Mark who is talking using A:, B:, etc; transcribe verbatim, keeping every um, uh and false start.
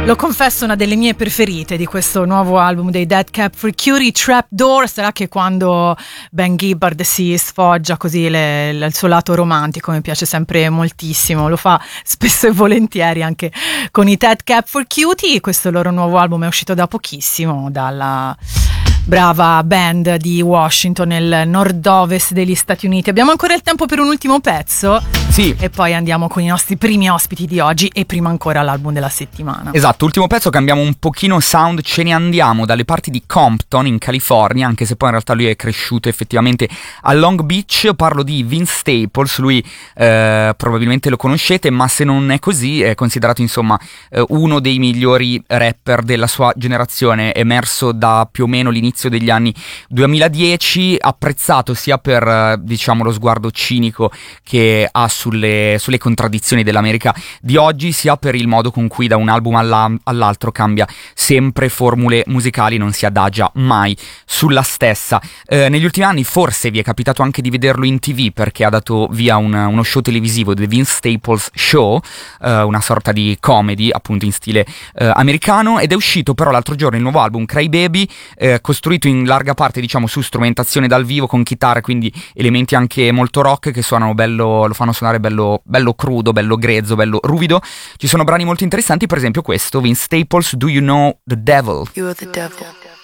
A: Lo confesso, una delle mie preferite di questo nuovo album dei Dead Cap for Cutie, Trapdoor. Sarà che quando Ben Gibbard si sfoggia così le, le, il suo lato romantico mi piace sempre moltissimo, lo fa spesso e volentieri anche con i Dead Cap for Cutie. Questo loro nuovo album è uscito da pochissimo dalla brava band di Washington, nel nord-ovest degli Stati Uniti. Abbiamo ancora il tempo per un ultimo pezzo?
B: Sì.
A: E poi andiamo con i nostri primi ospiti di oggi e prima ancora l'album della settimana.
B: Esatto, ultimo pezzo, cambiamo un pochino sound, ce ne andiamo dalle parti di Compton in California, anche se poi in realtà lui è cresciuto effettivamente a Long Beach. Parlo di Vince Staples, lui eh, probabilmente lo conoscete, ma se non è così è considerato insomma eh, uno dei migliori rapper della sua generazione, emerso da più o meno l'inizio degli anni duemiladieci, apprezzato sia per diciamo lo sguardo cinico che ha sulle, sulle contraddizioni dell'America di oggi, sia per il modo con cui da un album alla, all'altro cambia sempre formule musicali, non si adagia mai sulla stessa. Eh, negli ultimi anni forse vi è capitato anche di vederlo in tivù, perché ha dato via un, uno show televisivo, The Vince Staples Show, eh, una sorta di comedy appunto in stile eh, americano, ed è uscito però l'altro giorno il nuovo album Cry Baby, eh, costruito in larga parte diciamo su strumentazione dal vivo con chitarre, quindi elementi anche molto rock che suonano bello, lo fanno suonare bello, bello crudo, bello grezzo, bello ruvido. Ci sono brani molto interessanti, per esempio questo, Vince Staples, Do You Know the Devil?
C: You're the devil.